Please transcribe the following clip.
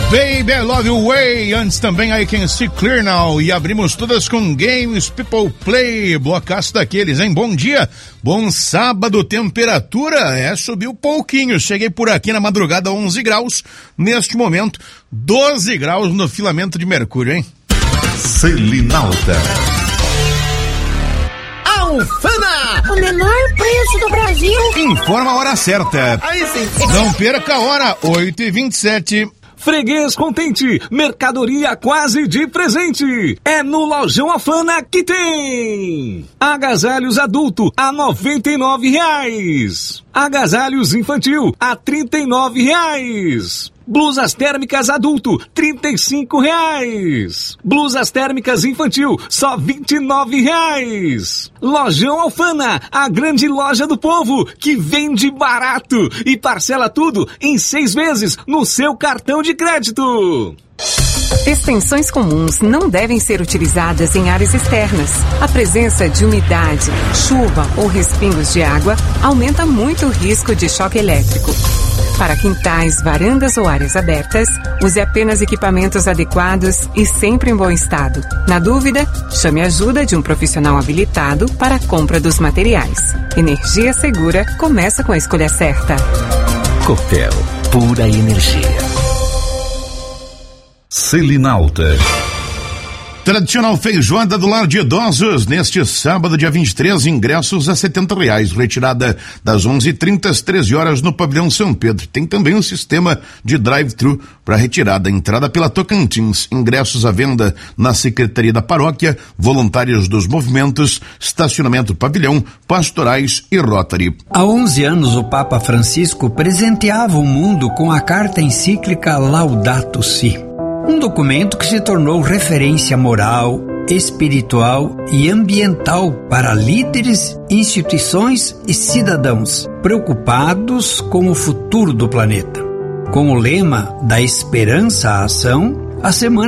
Baby, I Love You Way, antes também I Can See Clear Now, e abrimos todas com Games People Play, blocaço daqueles, hein? Bom dia, bom sábado, temperatura, subiu pouquinho, cheguei por aqui na madrugada 11 graus, neste momento 12 graus no filamento de mercúrio, hein? Selinalta. Alfama, o menor preço do Brasil. Informa a hora certa. Aí sim. Não perca a hora, 8h27. Freguês contente, mercadoria quase de presente. É no Lojão Alfama que tem. Agasalhos adulto a R$99. Agasalhos infantil a R$39. Blusas térmicas adulto, R$35. Blusas térmicas infantil, só R$29. Lojão Alfama, a grande loja do povo, que vende barato e parcela tudo em 6 vezes no seu cartão de crédito. Extensões comuns não devem ser utilizadas em áreas externas. A presença de umidade, chuva ou respingos de água aumenta muito o risco de choque elétrico. Para quintais, varandas ou áreas abertas, use apenas equipamentos adequados e sempre em bom estado. Na dúvida, chame a ajuda de um profissional habilitado para a compra dos materiais. Energia segura começa com a escolha certa. Copel, pura energia. Selinalta. Tradicional feijoada do lar de idosos, neste sábado, dia 23, ingressos a R$70, retirada das 11h30 às 13 horas no pavilhão São Pedro. Tem também um sistema de drive-thru para retirada, entrada pela Tocantins, ingressos à venda na Secretaria da Paróquia, voluntários dos movimentos, estacionamento pavilhão, pastorais e Rotary. Há 11 anos o Papa Francisco presenteava o mundo com a carta encíclica Laudato Si. Um documento que se tornou referência moral, espiritual e ambiental para líderes, instituições e cidadãos preocupados com o futuro do planeta. Com o lema da esperança à ação, a semana